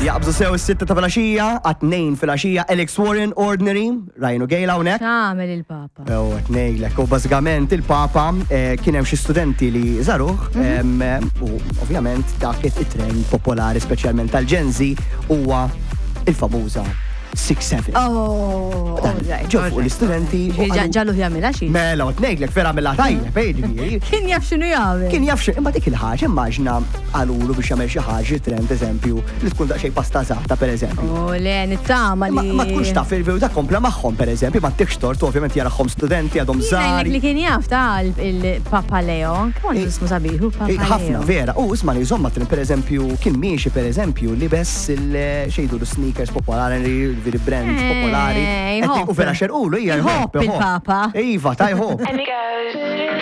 Jaqbżu sew is-sitta ta' filgħaxija, għat-tnejn filgħaxija, Alex Warren, Ordinary, rajnu gejla hawnhekk. X'għamel il-Papa? Ngħidlek, u bażikament il-Papa kien hemm xi studenti li żaruh, u ovvjament dak it-trend popolari speċjalment tal-Gen Z huwa il-famuża 6-7. Ġew fuq l-istudenti. Ġallu jagħmilha xi. Mela, ngħidlek vera mill tajjeb, ġifieri. Kien jaf x'inhu jagħmel. Kien jaf imma dik il-ħaġa immaġna għalulu biex jagħmel xi ħaġa trend eżempju li tkun daqsxejn pasta żgħata pereżempju. Le nittama li. Ma tkunx taf il-vew ta' kompla magħhom pereżempju, ma tikx tort ovvjament jarahom studenti għadhom żgħar. Li kien jaf ta' il-Papa Leo, kemm ismu sabiħu Papa Leo. Ħafna vera, u isma' li żomma pereżempju kien miexi pereżempju li bess il-xejdu sneakers popolari brand popolari. U vera xerqulu hija jħobb il-Papa. Iva, ta' jħobb.